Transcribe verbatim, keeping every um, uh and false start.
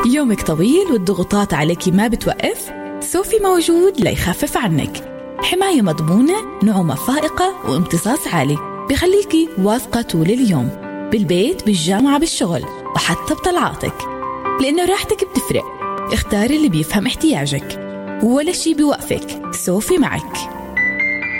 يومك طويل والضغوطات عليك ما بتوقف؟ سوفي موجود ليخفف عنك. حماية مضمونة، نعومة فائقة وامتصاص عالي بخليكي واثقة طول اليوم، بالبيت، بالجامعة، بالشغل، وحتى بطلعاتك، لأنه راحتك بتفرق. اختاري اللي بيفهم احتياجك ولا شي بيوقفك. سوفي معك.